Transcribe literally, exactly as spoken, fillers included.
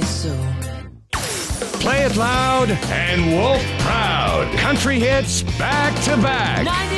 so. Play it loud and wolf proud. Country hits back to back. ninety